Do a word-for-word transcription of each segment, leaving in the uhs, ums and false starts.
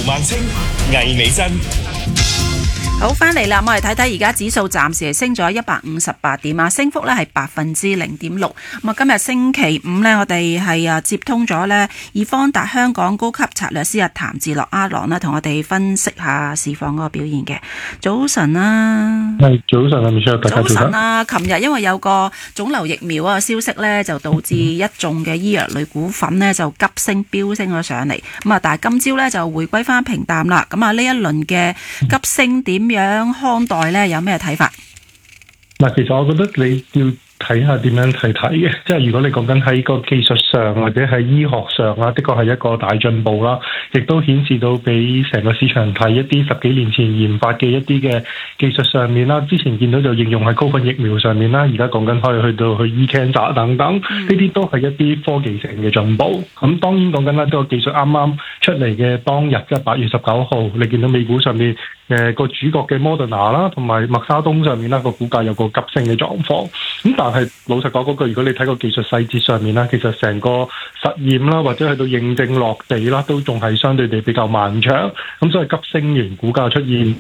萬清、魏美珍。 好，翻嚟啦！我哋睇睇而家指數暫時係升咗一百五十八點啊，升幅咧係百分之零點六。咁啊，今日星期五呢，我哋係啊接通咗呢易方達香港高級策略師啊譚志樂阿郎呢，同我哋分析下市況嗰個表現嘅。早晨啊， 係早晨啊 Michelle， 大家早晨。 早晨啊！琴日因為有個腫瘤疫苗啊消息呢，就導致一眾嘅醫藥類股份呢就急升飆升咗上嚟。咁啊，但係今朝呢就回歸翻平淡啦。咁啊，呢一輪嘅急升點樣看待呢？有咩睇法？ 嗱，其實我覺得你要睇下點樣睇睇嘅，即係如果你講緊喺個技術上或者喺醫學上啊，的確係一個大進步啦，亦都顯示到俾成個市場睇一啲十幾年前研發嘅一啲嘅技術上面啦。之前見到就應用喺高分疫苗上面啦，而家講緊可以去到去 e-cancer 等等，呢啲都係一啲科技性嘅進步。咁當然講緊啦，個技術啱啱出嚟嘅當日即係八月十九號，你見到美股上面誒個主角嘅 Moderna 啦，同埋默沙東上面啦，個股價有個急升嘅狀況。咁但係老實講嗰句，如果你睇個技術細節上面啦，其實成個實驗啦，或者去到認證落地啦，都仲係相對地比較漫長。咁所以急升完股價出現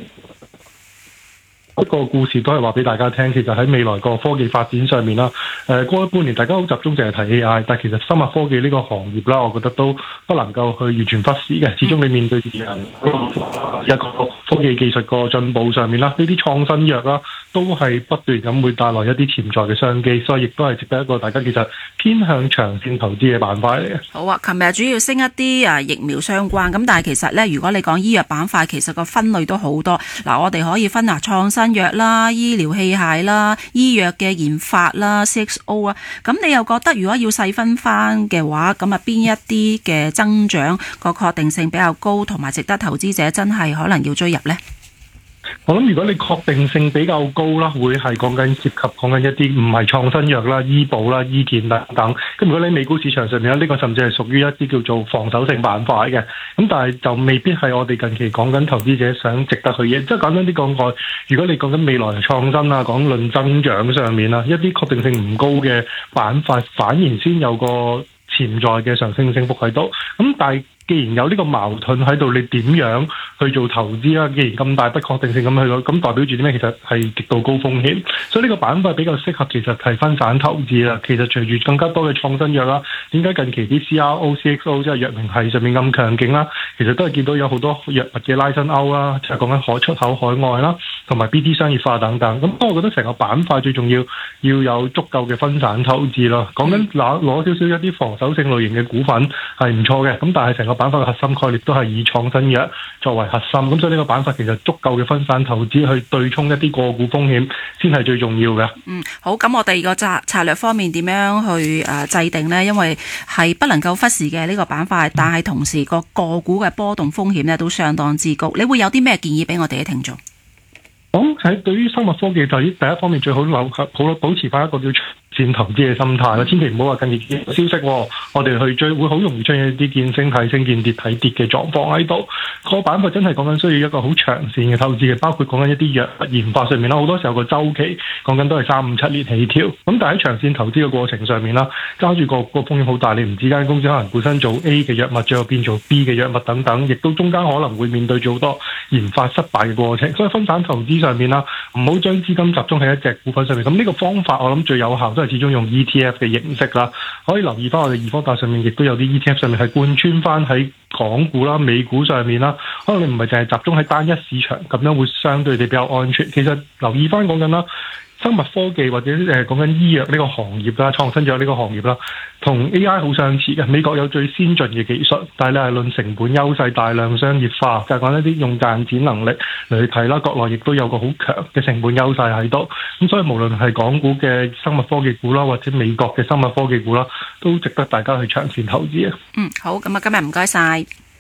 一個故事都係話俾大家聽，其實喺未來個科技發展上面啦，誒過咗半年大家好集中淨係睇 A I， 但係其實生物科技呢個行業啦，我覺得都不能夠去完全忽視嘅。始終你面對住人一個科技技術個進步上面啦，呢啲創新藥啦，都係不斷咁會帶來一啲潛在嘅商機，所以亦都係值得一個大家其實偏向長線投資嘅板塊嚟嘅。 好啊，琴日主要升一啲啊疫苗相關，咁但係其實咧，如果你講醫藥板塊，其實個分類都好多。嗱，我哋可以分啊創新藥啦、醫療器械啦、醫藥嘅研發啦、C X O 啊，咁你又覺得如果要細分翻嘅話，咁啊邊一啲嘅增長個確定性比較高，同埋值得投資者真係可能要追入呢？ 我諗如果你確定性比較高啦，會係講緊涉及講緊一啲唔係創新藥啦、醫保啦、醫健等等。咁如果你美股市場上面咧，呢個甚至係屬於一啲叫做防守性板塊嘅。咁但係就未必係我哋近期講緊投資者想值得去嘅。即係簡單啲講句，如果你講緊未來創新啊、講論增長上面啦，一啲確定性唔高嘅板塊，反而先有個潛在嘅上升升幅喺度。咁但係既然有呢個矛盾喺度，你點樣去做投資啦？既然咁大不確定性咁去到，咁代表住啲咩？其實係極度高風險，所以呢個板塊比較適合其實係分散投資啦。其實隨住更加多嘅創新藥啦，點解近期啲 C R O、C X O 即係藥明系上面咁強勁啦？其實都係見到有好多藥物嘅拉新歐啦，就係講緊可出口海外啦，同埋 B D 商業化等等。咁我覺得成個板塊最重要要有足夠嘅分散投資咯。講緊攞攞少少一啲防守性類型嘅股份係唔錯嘅，咁但係成個板塊嘅核心概念都係以創新藥作為核心，咁所以呢個板塊其實足夠嘅分散投資去對沖一啲個股風險先係最重要嘅。 嗯，好，咁我哋個策策略方面點樣去誒、呃、制定呢？因為係不能夠忽視嘅呢個板塊，但係同時個個股嘅波動風險呢都相當之高。你會有啲咩建議俾我哋嘅聽眾？ 咁喺對於生物科技就第一方面最好留好保持翻一個叫線投資嘅心態啦，千祈唔好話近期消息，我哋去追會好容易出現一啲見升睇升、見跌睇跌嘅狀況喺度。個板塊真係講緊需要一個好長線嘅投資嘅，包括講緊一啲藥物研發上面啦，好多時候個周期講緊都係三五七年起跳。咁但係喺長線投資嘅過程上面啦，揸住個個風險好大，你唔知間公司可能本身做 A 嘅藥物，最後變做 B 嘅藥物等等，亦都中間可能會面對咗好多研發失敗嘅過程。所以分散投資上面啦，唔好將資金集中喺一隻股份上面。咁呢個方法我諗最有效都係始終用 E T F 嘅形式啦，可以留意翻我哋易方達上面亦都有啲 E T F 上面係貫穿翻喺港股啦、美股上面啦，可能你唔係淨係集中喺單一市場，咁樣會相對地比較安全。其實留意翻講緊啦，生物科技或者誒講緊醫藥呢個行業啦、創新藥呢個行業啦，同 A I 好相似嘅。美國有最先進嘅技術，但係你係論成本優勢、大量商業化，就係講一啲用賺錢能力嚟去睇啦。國內亦都有個好強嘅成本優勢喺度，咁所以無論係港股嘅生物科技股啦，或者美國嘅生物科技股啦，都值得大家去長線投資啊。 嗯，好，咁啊，今日唔該晒。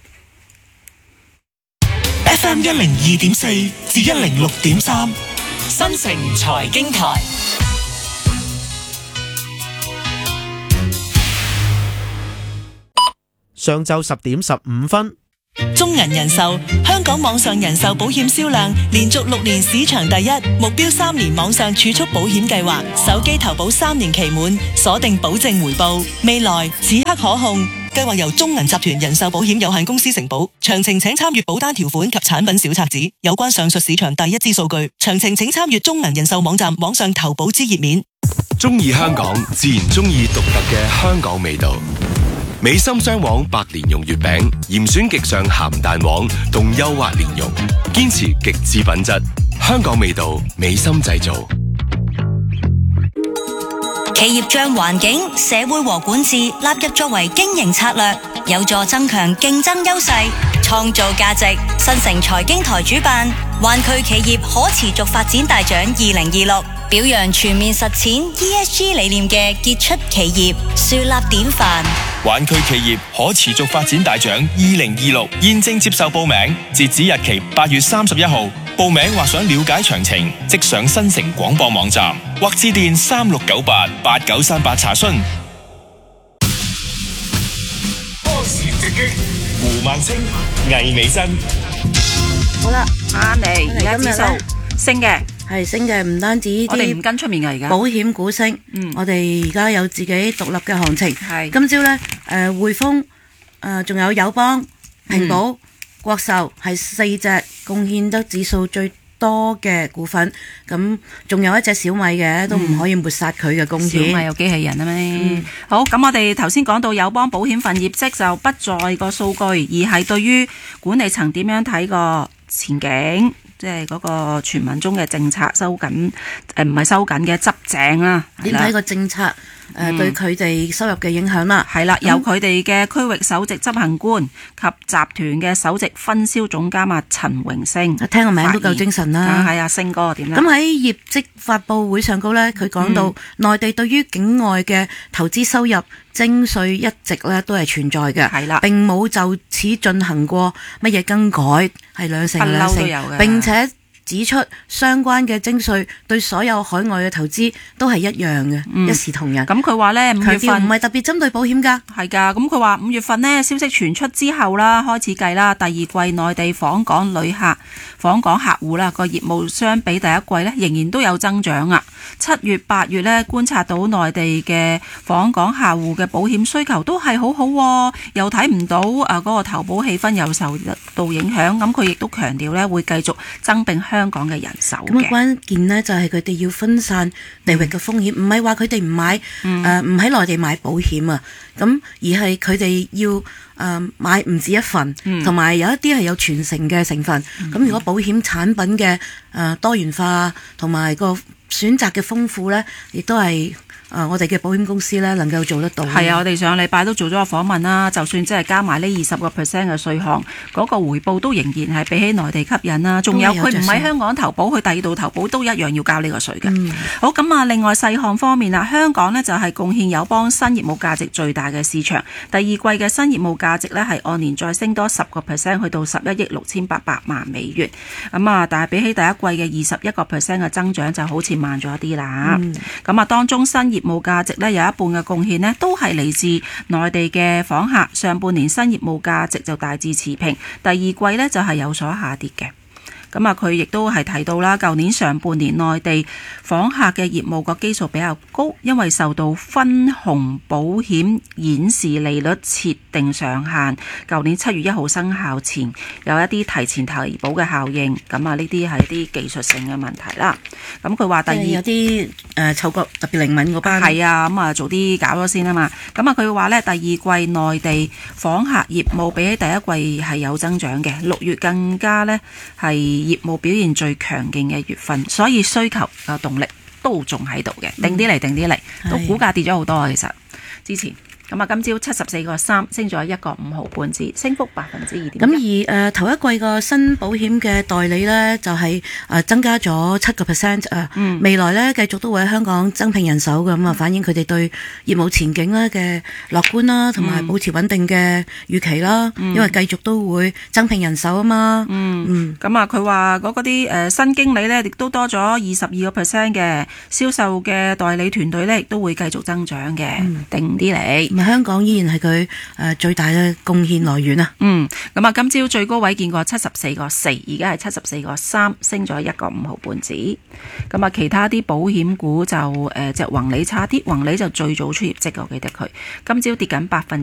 F M 一零二點四至一零六點三，新城財經台。 上晝十點十五分， 中銀人壽香港網上人壽保險銷量連續六年市場第一，目標三年網上儲蓄保險計劃，手機投保三年期滿，鎖定保證回報，未來此刻可控。 計劃由中銀集團人壽保險有限公司承保。詳情請參閱保單條款及產品小冊子。有關上述市場第一支數據，詳情請參閱中銀人壽網站網上投保之頁面。 中意香港，自然中意獨特嘅香港味道。美心雙黃白蓮蓉月餅，嚴選極上鹹蛋黃同幼滑蓮蓉，堅持極致品質，香港味道，美心製造。 企業將環境、社會和管治納入作為經營策略，有助增強競爭優勢，創造價值。新城財經台主辦灣區企業可持續發展大獎二零二六，表揚全面實踐 E S G 理念嘅傑出企業，樹立典範。 灣區企業可持續發展大獎二零二六現正接受報名，截止日期八月三十一號。報名或想了解詳情，即上新城廣播網站或致電三六九八八九三八查詢。 波時直擊，胡孟青、魏美珍。 好啦，翻嚟而家指數升嘅， 係升嘅，唔單止我哋唔跟出面嘅而家保險股升， 嗯， 我哋而家有自己獨立嘅行情。 係今朝咧，誒匯豐，誒仲有友邦、平保、 嗯、 國壽係四隻貢獻得指數最多嘅股份，咁仲有一隻小米嘅，都唔可以抹殺佢嘅貢獻。 小米有機器人啊咩？ 嗯、 好，咁我哋頭先講到友邦保險份業績就不在個數據，而係對於管理層點樣睇個前景。即係嗰個傳聞中嘅政策收緊，誒唔係收緊嘅執正啦。 點睇個政策誒、呃嗯、對佢哋收入嘅影響啦？ 係啦，由佢哋嘅區域首席執行官及集團嘅首席分銷總監啊陳榮升， 聽個名都夠精神啦。 係啊，升哥點咧？ 咁喺業績發佈會上高咧，佢講到內地對於境外嘅投資收入徵稅一直咧都係存在嘅，係啦，並冇就此進行過乜嘢更改，係兩成兩成，並且指出相關嘅徵稅對所有海外嘅投資都係一樣嘅、嗯，一視同仁。 咁佢話呢，五月份唔係特別針對保險㗎， 係㗎。咁佢話五月份呢，消息傳出之後啦，開始計啦，第二季內地訪港旅客、訪港客戶啦個業務相比第一季呢，仍然都有增長啊。七月、八月呢，觀察到內地嘅訪港客戶嘅保險需求都係好好、啊，又睇唔到啊嗰個投保氣氛又受到影響。咁佢亦都強調呢，會繼續增並香港嘅人手嘅。 咁關鍵呢，就係佢哋要分散地域嘅風險，唔係話佢哋唔買誒唔喺內地買保險啊，咁而係佢哋要誒、呃、買唔止一份，同、嗯、埋有一啲係有傳承嘅成分。咁、嗯、如果保險產品嘅誒、呃、多元化同埋個選擇嘅豐富呢，亦都係。誒、呃，我哋嘅保險公司咧能夠做得到。 係啊，我哋上個禮拜都做咗個訪問啦。就算即係加埋呢二十個 percent 嘅稅項，嗰、那個回報都仍然係比起內地吸引啦。仲有佢唔喺香港投保，去第二度投保都一樣要交呢個稅嘅、嗯。好，咁啊，另外細項方面啊，香港呢就係貢獻友邦新業務價值最大嘅市場。第二季嘅新業務價值呢係按年再升多十個 percent， 去到十一億六千八百萬美元。咁啊，但係比起第一季嘅二十一個 percent 嘅增長，就好似慢咗一啲啦。咁、嗯、啊，當中新業務價值咧有一半嘅貢獻呢都係嚟自內地嘅訪客。上半年新業務價值就大致持平，第二季呢就係有所下跌嘅。咁啊，佢亦都係提到啦，舊年上半年內地訪客嘅業務個基數比較高，因為受到分紅保險演示利率設定上限，舊年七月一號生效前有一啲提前提保嘅效應。咁啊，呢啲係一啲技術性嘅問題啦。咁佢話第二有啲誒嗅覺特別靈敏嗰班係啊，咁啊早啲搞咗先啊嘛。咁啊，佢話呢，第二季內地訪客業務比起第一季係有增長嘅，六月更加呢係業務表現最強勁嘅月份，所以需求嘅動力都仲喺度嘅，定啲嚟定啲嚟，都股價跌咗好多啊！其實之前。咁啊，今朝七十四個三，升咗一個五毫半子，升幅百分之二點。 咁而誒、呃、頭一季個新保險嘅代理呢，就係、是、誒、呃、增加咗七個 percent 誒，未來呢，繼續都會喺香港增聘人手嘅，咁啊反映佢哋對業務前景咧嘅樂觀啦，同埋保持穩定嘅預期啦、嗯。因為繼續都會增聘人手啊嘛。嗯嗯。咁、嗯、啊，佢話嗰啲誒新經理呢，亦都多咗二十二個 percent 嘅銷售嘅代理團隊呢，亦都會繼續增長嘅、嗯，定啲嚟。香港依然係佢誒最大嘅貢獻來源啊！嗯，咁啊，今朝最高位見過七十四個四，而家係七十四個三，升咗一個五毫半子。咁啊，其他啲保險股就誒隻宏利差啲，宏利就最早出業績，我記得佢今朝跌緊百分。